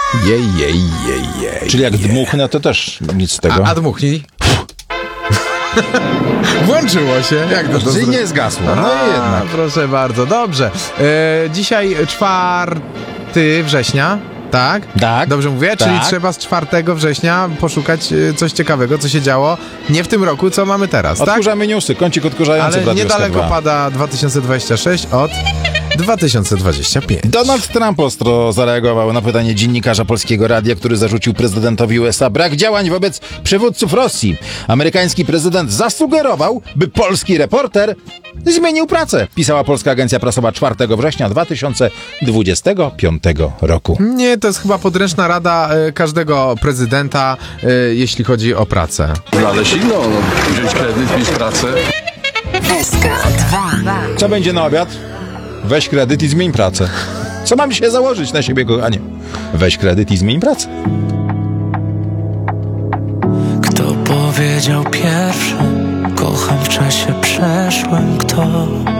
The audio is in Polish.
Jej. Czyli jak dmuchnę, to też nic z tego. A dmuchnij. Włączyło się. Jak to Czyli nie zgasło. No i jednak. Proszę bardzo, dobrze. Dzisiaj 4 września. Tak? Tak. Dobrze mówię? Tak. Czyli trzeba z 4 września poszukać coś ciekawego, co się działo nie w tym roku, co mamy teraz, tak? Odkurzamy newsy, kącik odkurzający w Ale Radiu niedaleko SK2. pada 2026 od 2025. Donald Trump ostro zareagował na pytanie dziennikarza Polskiego Radia, który zarzucił prezydentowi USA brak działań wobec przywódców Rosji. Amerykański prezydent zasugerował, by polski reporter zmienił pracę, pisała Polska Agencja Prasowa 4 września 2025 roku. Nie, to jest chyba podręczna rada każdego prezydenta, jeśli chodzi o pracę. Ale silno, wziąć kredyt, mieć pracę. SK2. Co będzie na obiad? Weź kredyt i zmień pracę. Co mam się założyć na siebie, kochanie? Weź kredyt i zmień pracę. Kto powiedział pierwszy? Kocham w czasie przeszłym. Kto?